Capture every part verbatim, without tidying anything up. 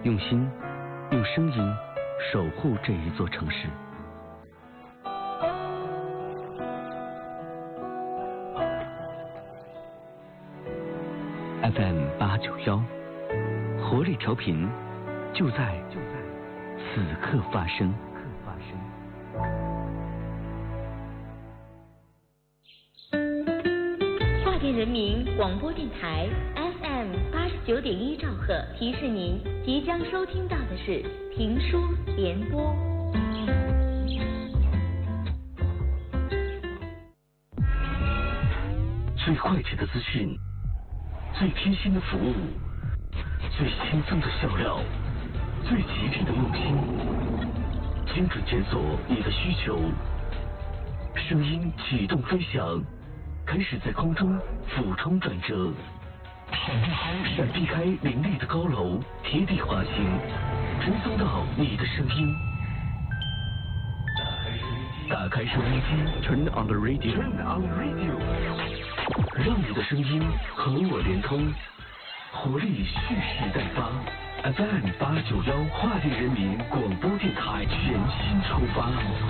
用心，用声音守护这一座城市。F M 八九幺，活力调频，就在就在此刻发生。 华电人民广播电台 F M 八十九点一兆赫提示您，即将收听到的是评书联播。 最快捷的资讯，最贴心的服务，最轻松的笑料，最吉利的用心，精准检索你的需求，声音启动飞翔，开始在空中俯冲转折，闪避开林立的高楼，贴地滑行，追踪到你的声音。打开收音机 ，Turn on the radio，Turn on the radio， 让你的声音和我连通，活力蓄势待发。F M 八九幺华电人民广播电台全新出发。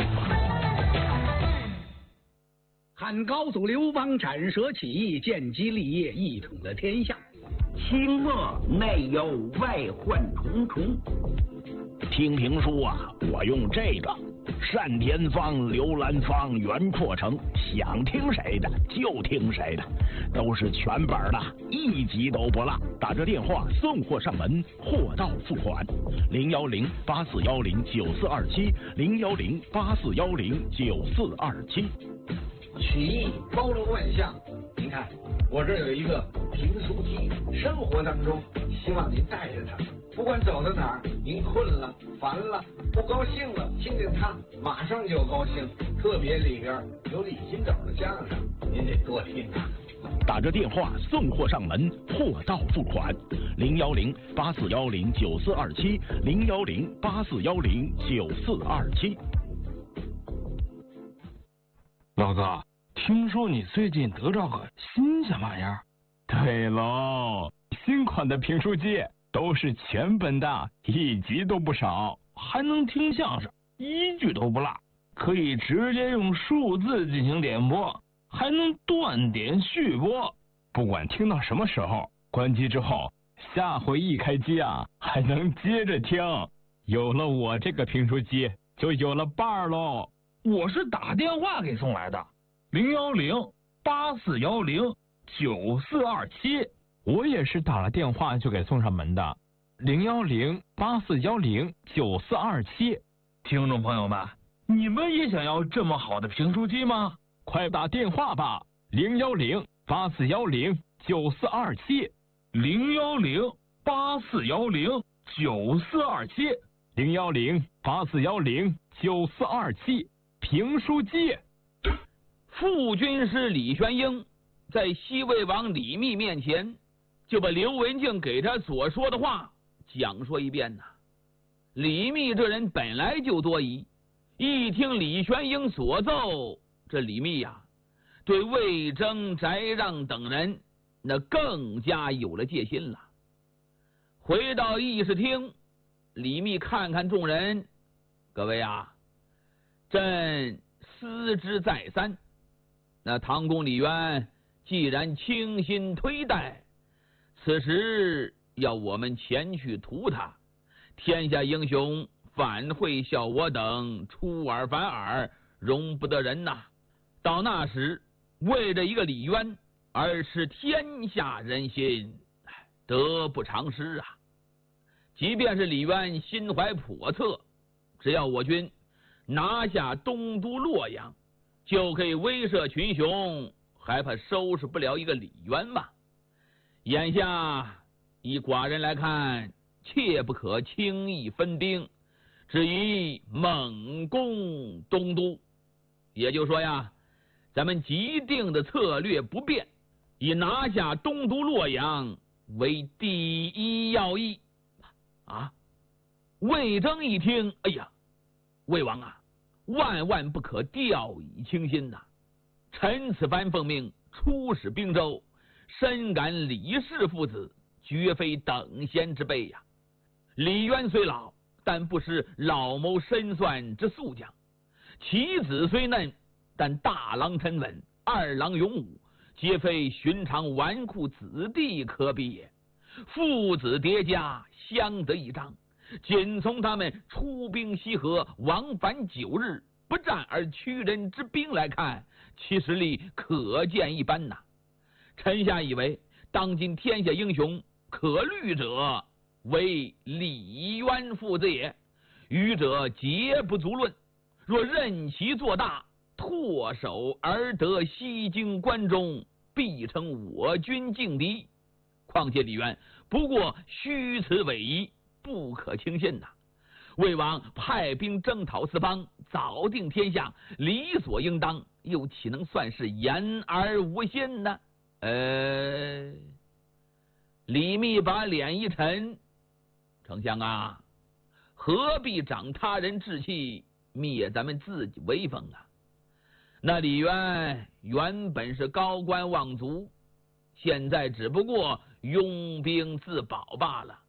汉高祖刘邦斩蛇起义，建基立业，一统了天下。 清末内忧外患重重。 听评书啊，我用这个单田芳、刘兰芳、袁阔成，想听谁的就听谁的，都是全本的，一集都不落。打这电话送货上门，货到付款。零幺零八四幺零九四二七，零幺零八四幺零九四二七。 曲艺包罗万象，您看我这有一个评书机，生活当中希望您带着它，不管走到哪儿，您困了、烦了、不高兴了，听见它马上就高兴。特别里边有李金斗的相声，您得多听啊。 打着电话送货上门，货到付款。零幺零八四幺零九四二七，零幺零八四幺零九四二七。 老哥，听说你最近得着个新鲜玩意儿？ 对喽，新款的评书机都是全本的，一集都不少， 还能听相声，一句都不落，可以直接用数字进行点播，还能断点续播， 不管听到什么时候，关机之后，下回一开机啊，还能接着听。有了我这个评书机，就有了伴儿喽。 我是打电话给送来的，零幺零八四幺零九四二七。 我也是打了电话就给送上门的，零幺零八四幺零九四二七。 听众朋友们，你们也想要这么好的评书机吗？ 快打电话吧，零幺零八四幺零九四二七， 零幺零八四幺零九四二七， 零幺零八四幺零九四二七。评书机。 副军师李玄英在西魏王李密面前就把刘文静给他所说的话讲说一遍呐。李密这人本来就多疑，一听李玄英所奏，这李密呀、啊，对魏征、翟让等人那更加有了戒心了。回到议事厅，李密看看众人，各位啊，朕思之再三。那唐公李渊既然倾心推戴，此时要我们前去屠他，天下英雄反会笑我等出尔反尔，容不得人呐。到那时，为了一个李渊而失天下人心，得不偿失啊！即便是李渊心怀叵测，只要我军拿下东都洛阳，就可以威慑群雄，还怕收拾不了一个李渊吗？眼下以寡人来看，切不可轻易分兵，只宜猛攻东都。也就是说呀，咱们既定的策略不变，以拿下东都洛阳为第一要义。啊！魏征一听，哎呀，魏王啊，万万不可掉以轻心呐！臣此番奉命出使并州，深感李氏父子绝非等闲之辈呀。 李渊虽老，但不是老谋深算之速将；其子虽嫩，但大郎沉稳，二郎勇武，皆非寻常纨绔子弟可比也。父子叠加，相得益彰。仅从他们出兵西河，往返九日，不战而屈人之兵来看，其实力可见一斑呐。臣下以为，当今天下英雄可虑者，为李渊父子也，余者皆不足论。若任其做大，唾手而得西京关中，必成我军劲敌。况且李渊不过虚词伪仪，不可轻信呐。魏王派兵征讨四方，早定天下，理所应当，又岂能算是言而无信呢？呃，李密把脸一沉，丞相啊，何必长他人志气，灭咱们自己威风啊？那李渊原本是高官望族，现在只不过拥兵自保罢了。